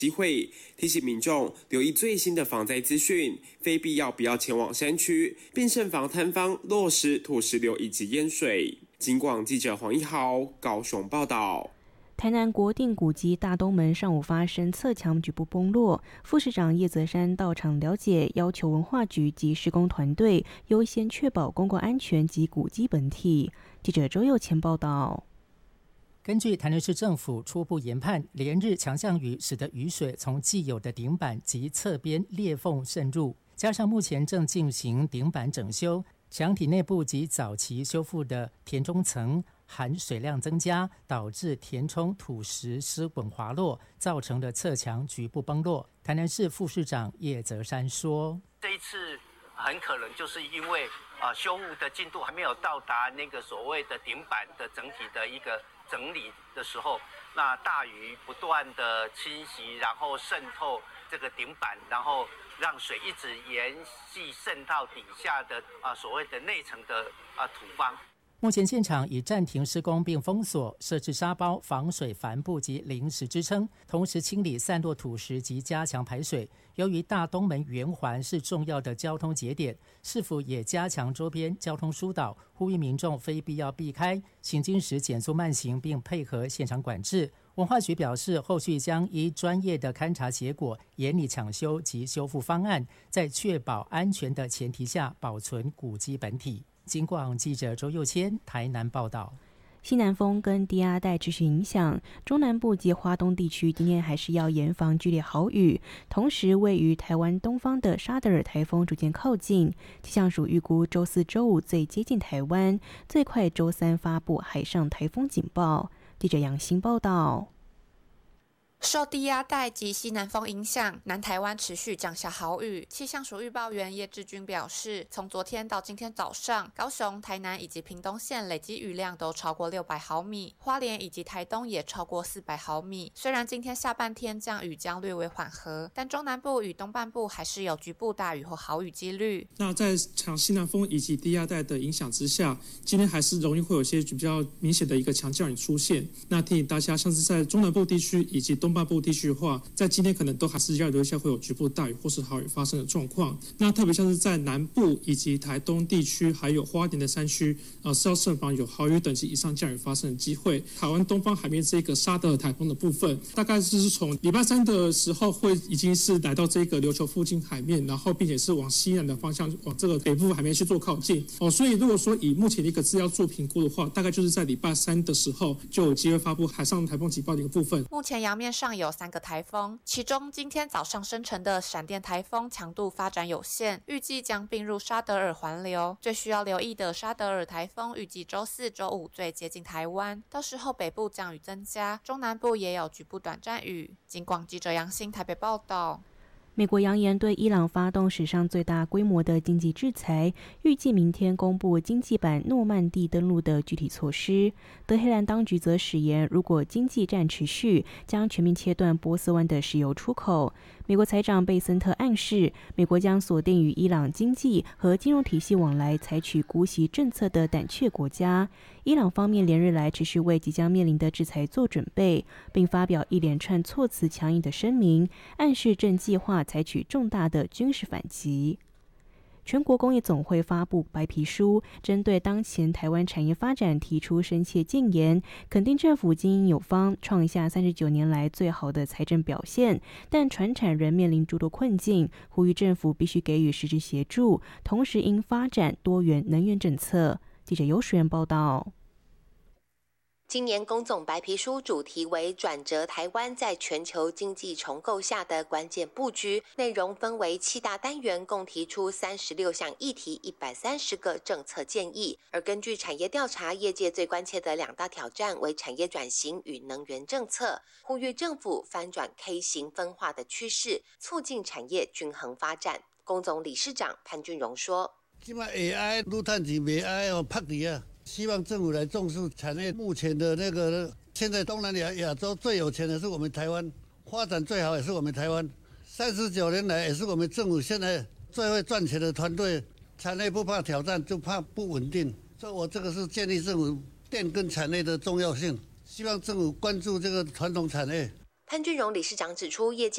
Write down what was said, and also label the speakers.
Speaker 1: 机会，提醒民众留意最新的防灾资讯，非必要不要前往山区，并慎防坍方、落石、土石流以及淹水。警广记者黄一豪高雄报道。
Speaker 2: 台南国定古迹大东门上午发生侧墙局部崩落，副市长叶泽山到场了解，要求文化局及施工团队优先确保公共安全及古迹本体。记者周佑前报道。
Speaker 3: 根据台南市政府初步研判，连日强降雨使得雨水从既有的顶板及侧边裂缝渗入，加上目前正进行顶板整修，墙体内部及早期修复的填充层含水量增加，导致填充土石湿滚滑落，造成的侧墙局部崩落。台南市副市长叶泽山说：“
Speaker 4: 这一次很可能就是因为修复的进度还没有到达那个所谓的顶板的整体的一个整理的时候，那大雨不断的侵袭，然后渗透这个顶板，然后让水一直延续渗到底下的所谓的内层的土方。”
Speaker 3: 目前现场已暂停施工并封锁，设置沙包、防水帆布及临时支撑，同时清理散落土石及加强排水。由于大东门圆环是重要的交通节点，市府也加强周边交通疏导，呼吁民众非必要避开，行经时减速慢行，并配合现场管制。文化局表示，后续将依专业的勘查结果，研拟抢修及修复方案，在确保安全的前提下，保存古迹本体。警广记者周佑谦台南报道。
Speaker 2: 西南风跟低压带持续影响，中南部及花东地区今天还是要严防剧烈豪雨。同时，位于台湾东方的沙德尔台风逐渐靠近，气象署预估周四、周五最接近台湾，最快周三发布海上台风警报。记者杨欣报道。
Speaker 5: 受低压带及西南风影响，南台湾持续降下豪雨。气象署预报员叶志军表示，从昨天到今天早上，高雄、台南以及屏东县累积雨量都超过600毫米，花莲以及台东也超过400毫米。虽然今天下半天降雨将略微缓和，但中南部与东半部还是有局部大雨或豪雨几率。
Speaker 6: 那在强西南风以及低压带的影响之下，今天还是容易会有些比较明显的一个强降雨出现。那提醒大家，像是在中南部地区以及东半部地区的话，在今天可能都还是要留意一下会有局部大雨或是豪雨发生的状况。那特别像是在南部以及台东地区，还有花莲的山区，是要慎防有豪雨等级以上降雨发生的机会。台湾东方海面这个沙德尔台风的部分，大概是从礼拜三的时候会已经是来到这个琉球附近海面，然后并且是往西南的方向，往这个北部海面去做靠近。所以如果说以目前的一个资料做评估的话，大概就是在礼拜三的时候就有机会发布海上台风警报的一个部分。
Speaker 5: 目前洋面上有3个台风，其中今天早上生成的闪电台风强度发展有限，预计将并入沙德尔环流。最需要留意的沙德尔台风预计周四、周五最接近台湾，到时候北部降雨增加，中南部也有局部短暂雨。警广记者杨欣台北报道。
Speaker 2: 美国扬言对伊朗发动史上最大规模的经济制裁，预计明天公布经济版诺曼底登陆的具体措施。德黑兰当局则誓言，如果经济战持续，将全面切断波斯湾的石油出口。美国财长贝森特暗示，美国将锁定与伊朗经济和金融体系往来采取姑息政策的胆怯国家。伊朗方面连日来持续为即将面临的制裁做准备，并发表一连串措辞强硬的声明，暗示正计划采取重大的军事反击。全国工业总会发布白皮书，针对当前台湾产业发展提出深切建言，肯定政府经营有方，创下39年来最好的财政表现，但传产仍面临诸多困境，呼吁政府必须给予实质协助，同时应发展多元能源政策。记者游淑媛报道。
Speaker 7: 今年工总白皮书主题为转折台湾在全球经济重构下的关键布局，内容分为7大单元，共提出36项议题，130个政策建议。而根据产业调查，业界最关切的2大挑战为产业转型与能源政策，呼吁政府翻转 K 型分化的趋势，促进产业均衡发展。工总理事长潘俊荣说：
Speaker 8: 现在 AI 愈赚钱袂爱拍底啊，希望政府来重视产业。目前的那个，现在东南亚洲最有钱的是我们台湾，发展最好也是我们台湾。39年来也是我们政府现在最会赚钱的团队。产业不怕挑战，就怕不稳定。所以我这个是建立政府电跟产业的重要性，希望政府关注这个传统产业。
Speaker 7: 潘俊荣理事长指出，业界